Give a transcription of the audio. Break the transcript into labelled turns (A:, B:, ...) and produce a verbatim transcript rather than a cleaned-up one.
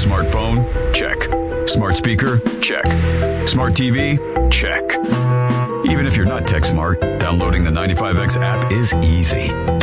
A: Smartphone? Check. Smart speaker? Check. Smart T V? Check. Even if you're not tech smart, downloading the ninety-five X app is easy.